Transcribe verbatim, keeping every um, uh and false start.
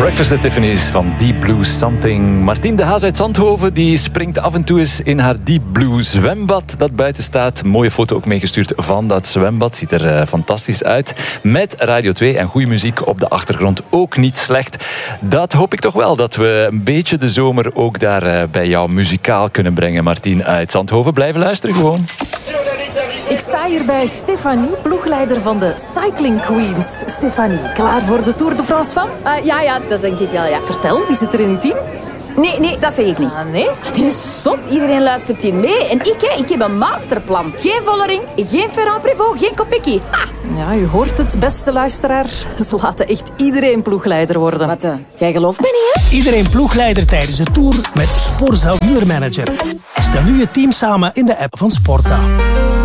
Breakfast at Tiffany's van Deep Blue Something. Martien de Haas uit Zandhoven die springt af en toe eens in haar Deep Blue zwembad dat buiten staat. Mooie foto ook meegestuurd van dat zwembad. Ziet er uh, fantastisch uit. Met Radio twee en goede muziek op de achtergrond. Ook niet slecht. Dat hoop ik toch wel, dat we een beetje de zomer ook daar uh, bij jou muzikaal kunnen brengen. Martien uit Zandhoven. Blijven luisteren gewoon. Ik sta hier bij Stefanie, ploegleider van de Cycling Queens. Stefanie, klaar voor de Tour de France van? Uh, ja, ja, dat denk ik wel, ja. Vertel, wie zit er in uw team? Nee, nee, dat zeg ik niet. Ah, nee? Nee, zot. Iedereen luistert hier mee. En ik, hè, ik heb een masterplan. Geen Vollering, geen Ferrand-Prévot, geen Kopecky. Ha! Ja, u hoort het, beste luisteraar. Ze laten echt iedereen ploegleider worden. Wat, uh, jij gelooft me niet, hè? Iedereen ploegleider tijdens de Tour met Sporza Wielermanager. Stel nu je team samen in de app van Sporza.